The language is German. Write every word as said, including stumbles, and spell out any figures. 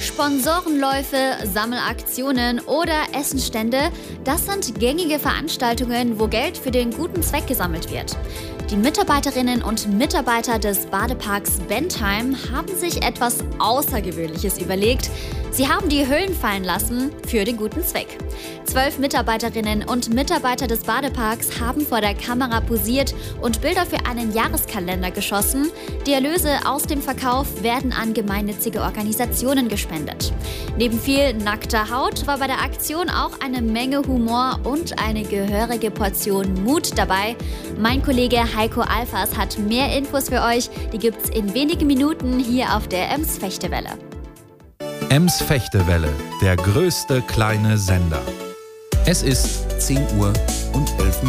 Sponsorenläufe, Sammelaktionen oder Essenstände, das sind gängige Veranstaltungen, wo Geld für den guten Zweck gesammelt wird. Die Mitarbeiterinnen und Mitarbeiter des Badeparks Bentheim haben sich etwas Außergewöhnliches überlegt. Sie haben die Hüllen fallen lassen für den guten Zweck. Zwölf Mitarbeiterinnen und Mitarbeiter des Badeparks haben vor der Kamera posiert und Bilder für einen Jahreskalender geschossen. Die Erlöse aus dem Verkauf werden an gemeinnützige Organisationen gespendet. Neben viel nackter Haut war bei der Aktion auch eine Menge Humor und eine gehörige Portion Mut dabei. Mein Kollege Heiko Alfas hat mehr Infos für euch. Die gibt's in wenigen Minuten hier auf der Ems Fechtewelle. Ems Fechtewelle, der größte kleine Sender. Es ist zehn Uhr und elf Minuten.